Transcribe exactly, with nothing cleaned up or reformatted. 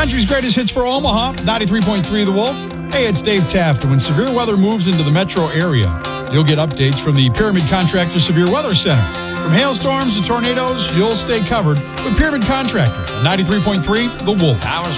Country's greatest hits for Omaha, ninety-three point three The Wolf. Hey, it's Dave Taft. When severe weather moves into the metro area, you'll get updates from the Pyramid Contractor Severe Weather Center. From hailstorms to tornadoes, you'll stay covered with Pyramid Contractors. ninety-three point three The Wolf.